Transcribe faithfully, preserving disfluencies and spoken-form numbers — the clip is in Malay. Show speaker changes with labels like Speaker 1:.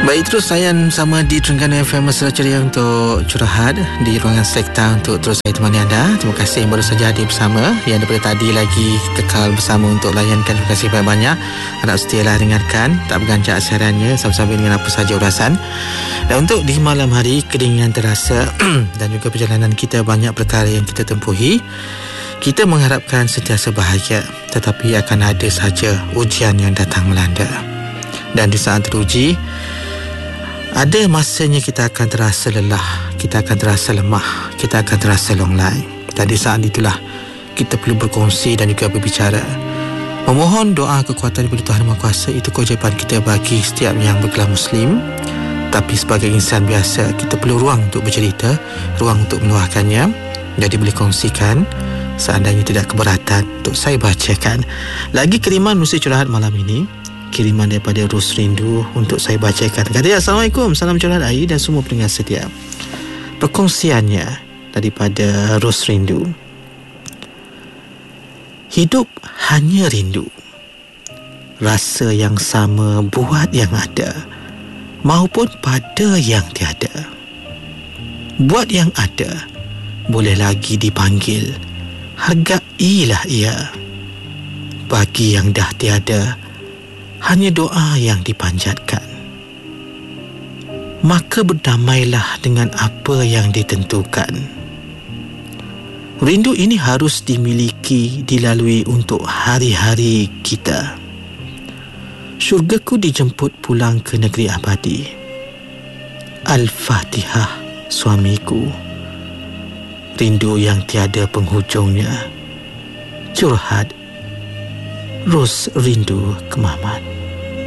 Speaker 1: Baik, terus layan sama di Terengganu F M Mesra Ceria untuk curhat di ruangan Selekta untuk terus saya temani anda. Terima kasih yang baru saja hadir bersama, yang daripada tadi lagi kekal bersama untuk layankan. Terima kasih banyak-banyak. Harap setialah dengarkan, tak berganjak siarannya sambil-sambil dengan apa saja urasan. Dan untuk di malam hari, kedinginan terasa dan juga perjalanan kita banyak perkara yang kita tempuhi. Kita mengharapkan sentiasa bahagia, tetapi akan ada saja ujian yang datang melanda. Dan di saat teruji, ada masanya kita akan terasa lelah, kita akan terasa lemah, kita akan terasa longlai. Dan di saat itulah kita perlu berkongsi dan juga berbicara. Memohon doa kekuatan daripada Tuhan Maha Kuasa, itu kewajipan kita bagi setiap yang bergelar Muslim. Tapi sebagai insan biasa, kita perlu ruang untuk bercerita, ruang untuk meluahkannya. Jadi boleh kongsikan seandainya tidak keberatan untuk saya bacakan. Lagi kiriman muzik curhat malam ini, kiriman daripada Ros Rindu untuk saya bacakan. Kata dia, Assalamualaikum, salam curhat air dan semua pendengar setia. Perkongsiannya daripada Ros Rindu. Hidup hanya rindu, rasa yang sama buat yang ada maupun pada yang tiada. Buat yang ada boleh lagi dipanggil, hargailah ia. Bagi yang dah tiada, hanya doa yang dipanjatkan. Maka berdamailah dengan apa yang ditentukan. Rindu ini harus dimiliki, dilalui untuk hari-hari kita. Syurgaku dijemput pulang ke negeri abadi. Al-Fatihah, suamiku. Rindu yang tiada penghujungnya. Curhat Ros Rindu Kemaman.